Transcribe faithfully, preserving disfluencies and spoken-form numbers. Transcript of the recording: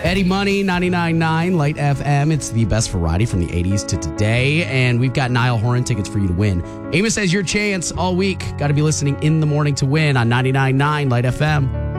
Eddie Money, ninety-nine point nine Light F M. It's the best variety from the eighties to today. And we've got Niall Horan tickets for you to win. Amos has your chance all week. Got to be listening in the morning to win on ninety-nine point nine Light F M.